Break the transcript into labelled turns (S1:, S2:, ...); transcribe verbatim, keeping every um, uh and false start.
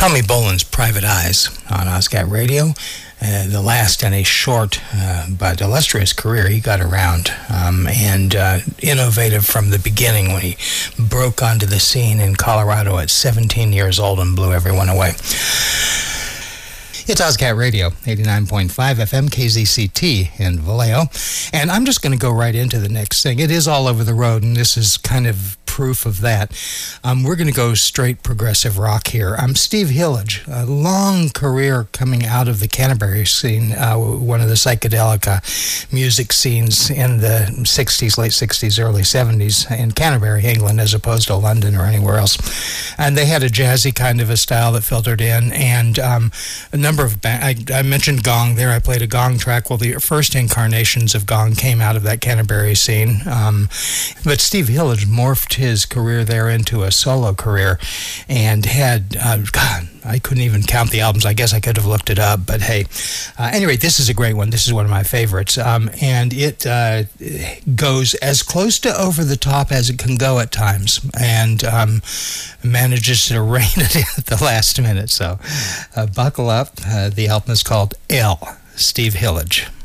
S1: Tommy Bolin's Private Eyes on OzCat Radio. Uh, the last in a short uh, but illustrious career. He got around um, and uh, innovative from the beginning when he broke onto the scene in Colorado at seventeen years old and blew everyone away. It's OzCat Radio, eighty-nine point five F M K Z C T in Vallejo. And I'm just going to go right into the next thing. It is all over the road, and this is kind of proof of that. Um, we're going to go straight progressive rock here. I'm Steve Hillage, a long career coming out of the Canterbury scene, uh, one of the psychedelic uh, music scenes in the sixties, late sixties, early seventies in Canterbury, England, as opposed to London or anywhere else. And they had a jazzy kind of a style that filtered in, and um, a number of ba- I, I mentioned Gong there. I played a Gong track. Well, the first incarnations of Gong came out of that Canterbury scene. Um, but Steve Hillage morphed his career there into a solo career and had, uh, God, I couldn't even count the albums. I guess I could have looked it up, but hey. Uh, anyway, this is a great one. This is one of my favorites. Um, and it uh, goes as close to over the top as it can go at times, and um, manages to rein it in at the last minute. So uh, buckle up. Uh, the album is called L, Steve Hillage.